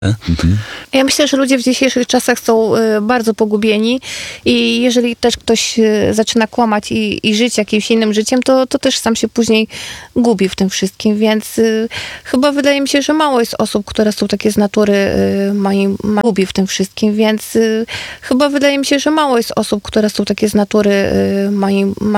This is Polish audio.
Mhm. Ja myślę, że ludzie w dzisiejszych czasach są bardzo pogubieni i jeżeli też ktoś zaczyna kłamać i żyć jakimś innym życiem, to też sam się później gubi w tym wszystkim, więc chyba wydaje mi się, że mało jest osób, które są takie z natury gubi w tym wszystkim, więc chyba wydaje mi się, że mało jest osób, które są takie z natury